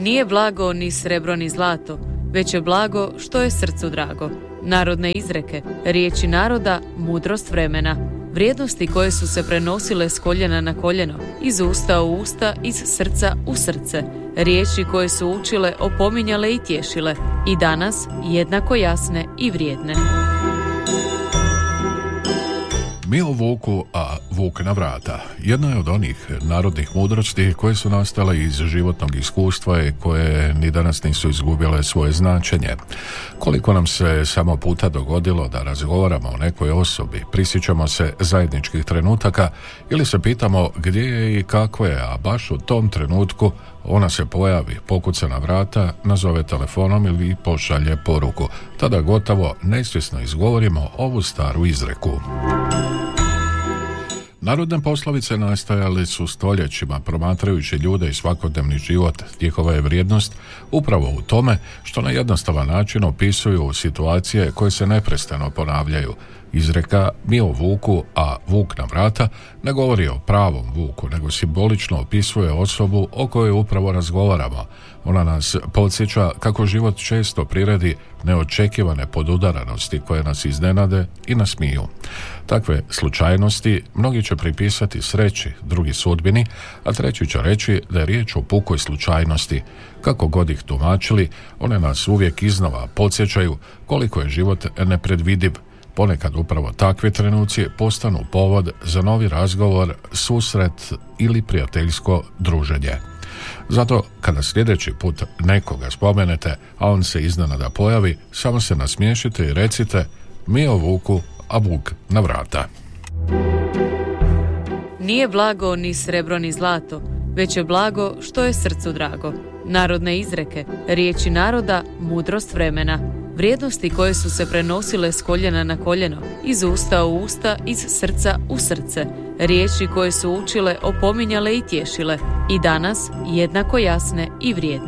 Nije blago ni srebro ni zlato, već je blago što je srcu drago. Narodne izreke, riječi naroda, mudrost vremena. Vrijednosti koje su se prenosile s koljena na koljeno, iz usta u usta, iz srca u srce. Riječi koje su učile, opominjale i tješile. I danas jednako jasne i vrijedne. Mi o vuku, a vuk na vrata. Jedna je od onih narodnih mudrosti koje su nastale iz životnog iskustva i koje ni danas nisu izgubile svoje značenje. Koliko nam se samo puta dogodilo da razgovaramo o nekoj osobi, prisjećamo se zajedničkih trenutaka ili se pitamo gdje je i kako je, a baš u tom trenutku ona se pojavi, pokuca na vrata, nazove telefonom ili pošalje poruku. Tada gotovo nesvjesno izgovorimo ovu staru izreku. Narodne poslovice nastajale su stoljećima promatrajući ljude i svakodnevni život. Njihova je vrijednost upravo u tome što na jednostavan način opisuju situacije koje se neprestano ponavljaju. Izreka mi o vuku, a vuk na vrata ne govori o pravom vuku, nego simbolično opisuje osobu o kojoj upravo razgovaramo. Ona nas podsjeća kako život često priredi neočekivane podudaranosti koje nas iznenade i nasmiju. Takve slučajnosti mnogi će pripisati sreći, drugi sudbini, a treći će reći da je riječ o pukoj slučajnosti. Kako god ih tumačili, one nas uvijek iznova podsjećaju koliko je život nepredvidiv. Ponekad upravo takvi trenuci postanu povod za novi razgovor, susret ili prijateljsko druženje. Zato kada sljedeći put nekoga spomenete, a on se iznenada pojavi, samo se nasmiješite i recite mi o vuku, a vuk na vrata. Nije blago ni srebro ni zlato, već je blago što je srcu drago. Narodne izreke, riječi naroda, mudrost vremena. Vrijednosti koje su se prenosile s koljena na koljeno, iz usta u usta, iz srca u srce. Riječi koje su učile, opominjale i tješile. I danas jednako jasne i vrijedne.